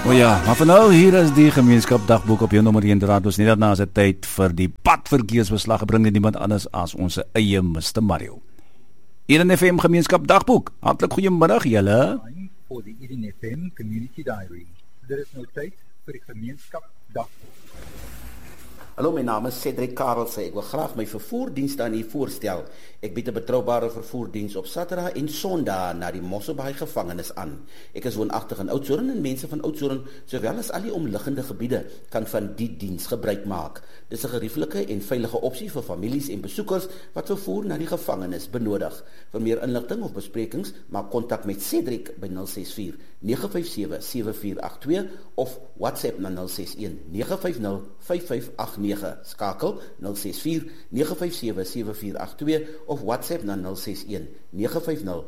O ja, maar vir nou, hier is die gemeenskapdagboek op jou nommer 1 draad. Ons net daarna is dit tyd vir die padverkeersverslag gebring deur niemand anders as ons eie Mr. Mario. Eden FM gemeenskapdagboek. Hartlik goeiemiddag julle. Voor die Eden FM Community Diary. Dit is nou tyd vir die gemeenskapdagboek. Hallo, my naam is Cedric Karelse. Ek wil graag my vervoerdienste aan u voorstel. Ek bied 'n betroubare vervoerdiens op Saterdag en Sondag na die Mosselbaai gevangenis aan. Ek is woonagtig in Oudtshoorn en mense van Oudtshoorn, sowel as al die omliggende gebiede, kan van die diens gebruik maak. Dit is 'n gerieflike en veilige opsie vir families en besoekers wat vervoer na die gevangenis benodig. Vir meer inligting of besprekings, maak kontak met Cedric by 064 957 7482 of WhatsApp na 061 950 5589. Skakel 064 957 7482 of WhatsApp na 061 950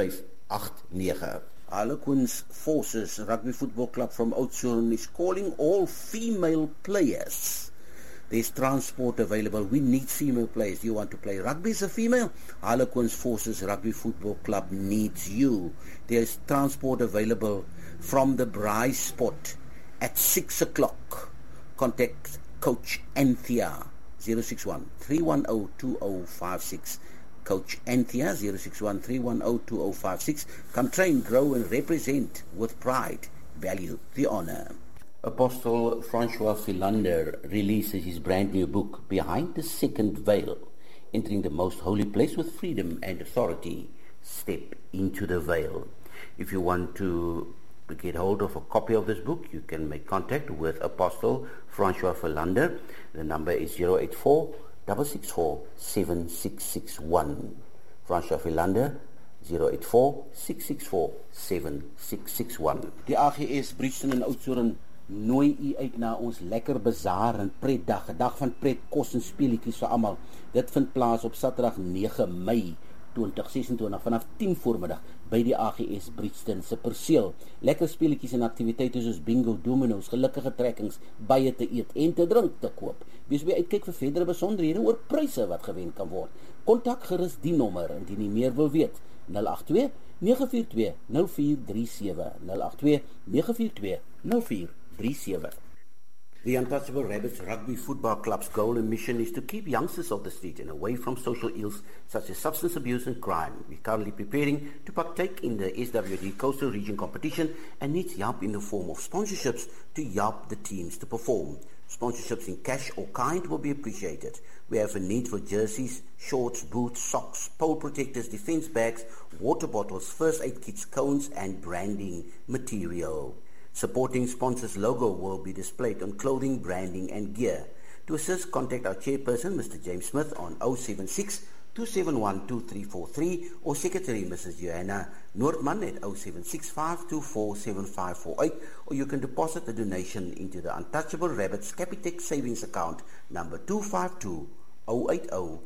5589. Harlequins Forces Rugby Football Club from Oudtshoorn is calling all female players. There's transport available. We need female players. Do you want to play rugby as a female? Harlequins Forces Rugby Football Club needs you. There's transport available from the Braai spot at 6 o'clock. Contact Coach Anthea 061 310 2056. Coach Anthea 061 310 2056. Come train, grow and represent with pride. Value the honor. Apostle Francois Philander releases his brand new book, Behind the Second Veil, Entering the Most Holy Place with Freedom and Authority. Step into the veil. If you want to get hold of a copy of this book, you can make contact with Apostle Francois Philander. The number is 084 664 7661. Francois Philander 084 664 7661. Die AGS Bridgton in Oudtshoorn nooi u uit na ons lekker bazaar en pretdag, 'n dag van pret, kos en speletjies vir almal. Dit vind plaas op Saterdag 9 Mei 2026 vanaf 10 voormiddag by die AGS Bridgton se perseel. Lekker speletjies en aktiwiteite soos bingo, domino's, gelukkige trekkings, baie te eet en te drink te koop. Wees by uitkyk vir verdere besonderhede oor pryse wat gewen kan word. Kontak gerus die nommer indien jy meer wil weet. 082 942 0437 082 942 0437. The Untouchable Rabbits Rugby Football Club's goal and mission is to keep youngsters off the street and away from social ills such as substance abuse and crime. We're currently preparing to partake in the SWD Coastal Region competition and needs help in the form of sponsorships to help the teams to perform. Sponsorships in cash or kind will be appreciated. We have a need for jerseys, shorts, boots, socks, pole protectors, defense bags, water bottles, first aid kits, cones and branding material. Supporting sponsors' logo will be displayed on clothing, branding and gear. To assist, contact our chairperson, Mr. James Smith, on 076 271 2343 or Secretary Mrs. Joanna Noordman at 076 524 7548, or you can deposit a donation into the Untouchable Rabbits Capitec Savings Account number 252 080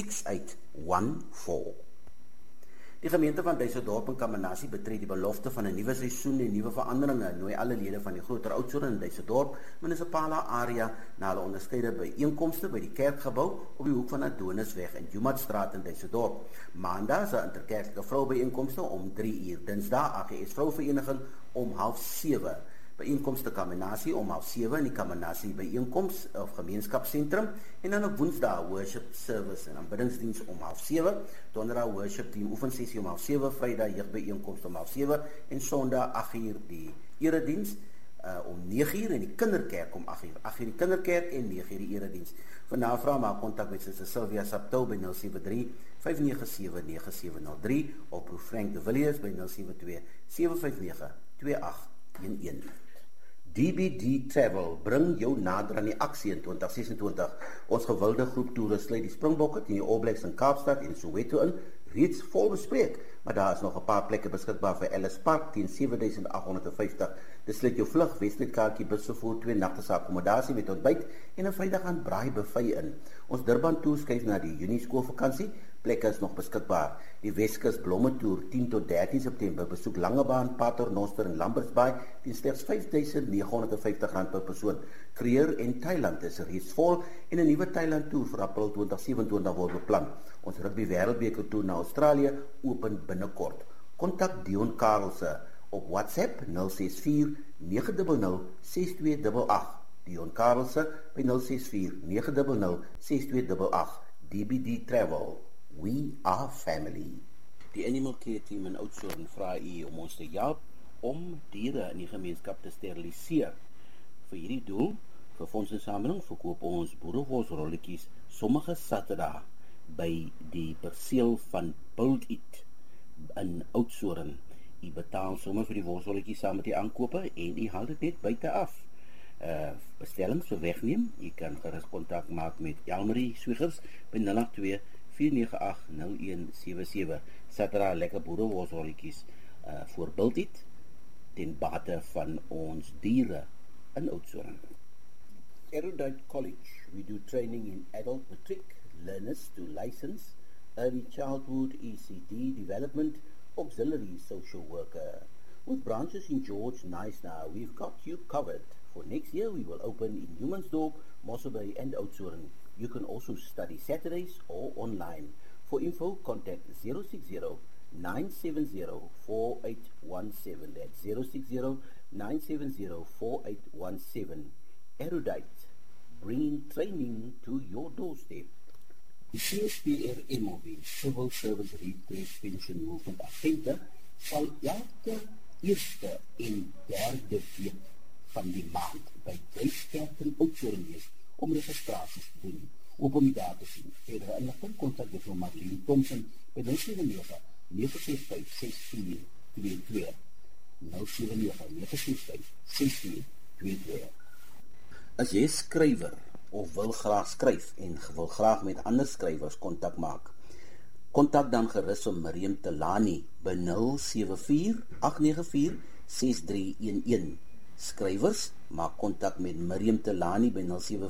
6814. Die gemeente van Duisendorp en Kamanasie betree die belofte van 'n nuwe seisoen en nuwe veranderinge en nooi alle lede van die groter Oudtshoorn en Duisendorp munisipale area na hulle onderskeide byeenkomste by die kerkgebou op die hoek van Adonisweg en Jumatstraat in Duisendorp. Maandag is 'n interkerklike vrouebyeenkomste om 3 uur. Dinsdag AGS Vrouvereniging om 6:30. Byeenkomste Kamanasie om 6:30 in die Kamanasie byeenkoms of gemeenskapsentrum en dan op Woensdag worship service en aanbiddingsdiens om 6:30, Donderdag worship team oefensessie om 6:30, Vrydag jeugbyeenkomste om 6:30 en Sondag 8:00 die erediens om 9:00 en die kinderkerk om 8:00. 8:00 die kinderkerk en 9:00 die erediens. Vir navraag maak kontak met Suster Sylvia Saptou by 073 597 9703 of Prof Frank de Villiers by 072 759 2811. DBD Travel bring jou nader aan die aksie in 2026. Ons gewilde groep toere sluit die Springbokke teen die All Blacks in Kaapstad en Soweto in, reeds vol bespreek, maar daar is nog 'n paar plekke beskikbaar vir Ellis Park teen 7850. Dis sluit jou vlug, wedstrijdkaartjie, busvervoer, 2 nagte se akkommodasie met ontbyt en 'n Vrydag aan braai buffet in. Ons Durban toer skuif na die Junie skoolvakansie. Plekke is nog beskikbaar. Die Weskus Blomme Tour 10 tot 13 September besoek Langebaan, Paternoster en Lambertsbaai teen slegs R5.950 per persoon. Kruger en Thailand is reeds vol en 'n nuwe Thailand toer vir April 2027 word beplan. Ons rugby wêreldbeker toer na Australië open binnekort. Kontak Dion Karelse Op WhatsApp 064 900 6288. Dion Karelse by 064 900 6288. DBD Travel. We are family. Die Animal Care Team in Oudtshoorn vra u om ons te help om diere in die gemeenskap te steriliseer. Vir hierdie doel, vir fondsinsameling, verkoop ons boerewolsrolletjies sommige Saterdag by die perseel van Build It in Oudtshoorn. U betaal sommer vir die wolsrolletjies saam met die aankope en u haal dit net buite af. Bestellings vir wegneem, u kan gerus kontak maak met Elmarie Swiggers by 082 498 0177. Saterdag lekker boerewolsrolletjies voor Build It ten bate van ons diere in Oudtshoorn. Erudite College, we do training in adult matric learners to license, early childhood ECD development, auxiliary social worker. With branches in George, Knysna, we've got you covered. For next year, we will open in Humansdorp, Mossel Bay and Oudtshoorn. You can also study Saturdays or online. For info, contact 060 970 4817. That's 060 970 4817. Erudite, bringing training to your doorstep. Die CSPR-MOB, Civil Service Redress Pension Movement Agente, sal elke eerste en derde week van die maand by Duitskerk in Oudtshoorn wees om registraties te doen. Op om die daar te sien. Verdere inligting kontak juffrou Marlene Thompson by 079 965 6422. 079 965 6422. As jy skrywer of wil graag skryf en wil graag met ander skrywers kontak maak, kontak dan gerus om Miriam Telani by 074-894-6311. Skrywers, maak kontak met Miriam Telani by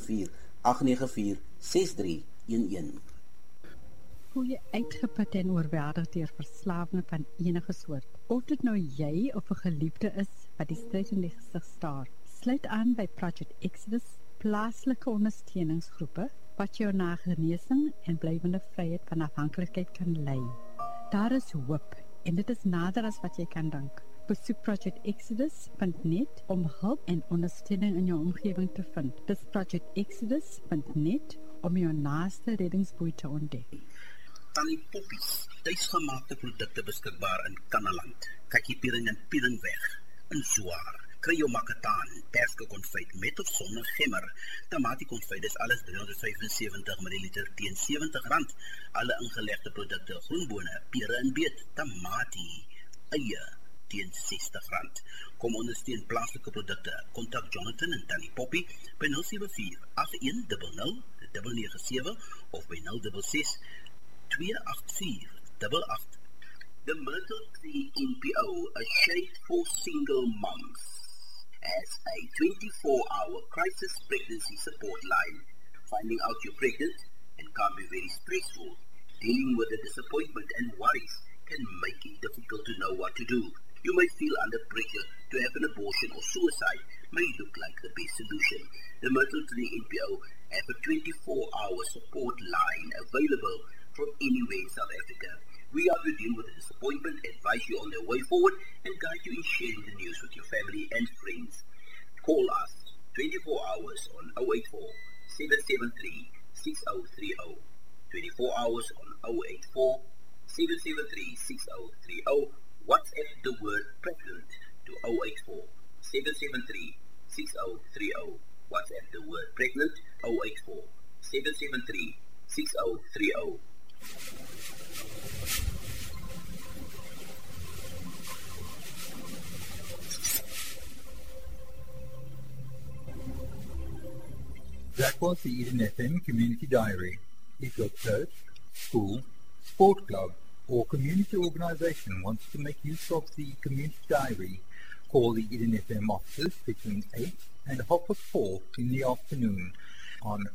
074-894-6311. Voel jy uitgeput en oorweldig deur verslawing van enige soort? Of dit nou jy of 'n geliefde is wat die stryd in die gesig staar, sluit aan by Project Exodus, plaaslike ondersteuningsgroepe wat jou na genesing en blywende vryheid van afhanklikheid kan lei. Daar is hoop en dit is nader as wat jy kan dink. Besoek projectexodus.net om hulp en ondersteuning in jou omgewing te vind. Dis projectexodus.net om jou naaste reddingsboei te ontdek. Tannie Poppies, tuisgemaakte produkte beskikbaar in Kannaland. Kakiepiering en pielingweg, in Zwaar. Kry jou makataan, perske-konfyt met of sonder gemmer. Tamatie-konfyt is alles 375 ml teen R70. Alle ingelegde produkte, groenbone, pere en beet, tamatie, eie teen R60. Kom ondersteun plaaslike produkte. Kontak Jonathan en Tannie Poppy by 074-8100-997 of by 066-284-88. The Myrtle Tree NPO, a shade for single moms, as a 24-hour crisis pregnancy support line. Finding out you're pregnant and can be very stressful. Dealing with the disappointment and worries can make it difficult to know what to do. You may feel under pressure to have an abortion or suicide may look like the best solution. The Myrtle Tree NPO have a 24-hour support line available from anywhere in South Africa. We are to deal with the disappointment, advise you on the way forward, and guide you in sharing the news with your family and friends. Call us 24 hours on 084-773-6030. 24 hours on 084-773-6030. WhatsApp the word pregnant to 084-773-6030. WhatsApp the word pregnant 084-773-6030. That was the Eden FM Community Diary. If your church, school, sport club, or community organization wants to make use of the Community Diary, call the Eden FM offices between 8 and 4:30 in the afternoon on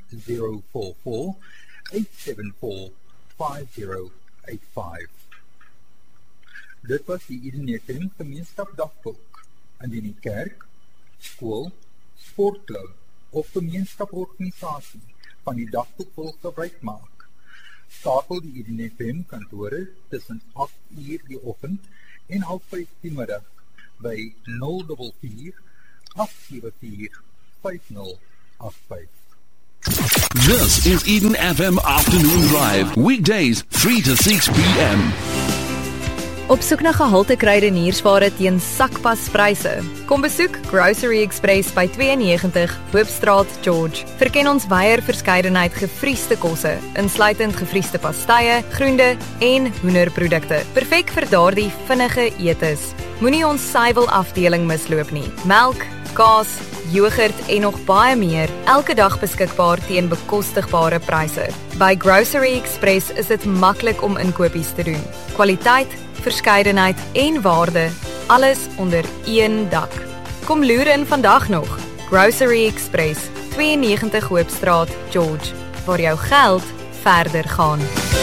044-874-5085. Dit was die Eden FM Gemeenskap Dagboek. Indien die kerk, skool, sportklub of gemeenskaporganisasie van die dagboek wil gebruik maak, skakel die Eden FM kantore tussen 8 uur die oggend en 5:30 die middag by 044 874 5085. This is Eden FM Afternoon Drive, weekdays 3 to 6 p.m. Op soek na gehalte kruideniersware teen sakpaspryse. Kom besoek Grocery Express by 92 Hoopstraat, George. Verken ons wyeer verskeidenheid gevriesde kosse, insluitend gevriesde pastye, groente en hoenderprodukte. Perfek vir daardie vinnige etes. Moenie ons suiwel afdeling misloop nie. Melk, kaas, yoghurt en nog baie meer, elke dag beskikbaar teen bekostigbare pryse. By Grocery Express is dit maklik om inkopies te doen. Kwaliteit, verskeidenheid en waarde, alles onder een dak. Kom loer in vandag nog. Grocery Express, 92 Hoopstraat, George, waar jou geld verder gaan.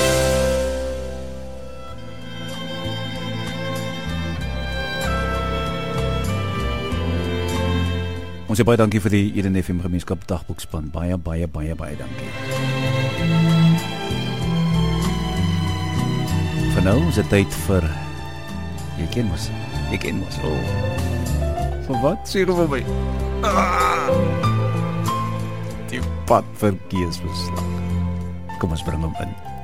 Ons sê baie dankie vir die Eden FM Gemeenskap Dagboekspan. Baie dankie. Vir nou is dit tyd vir Jy ken mos. Vir wat sê jy vir my? Die padverkeersverslag. Kom ons bring hom in.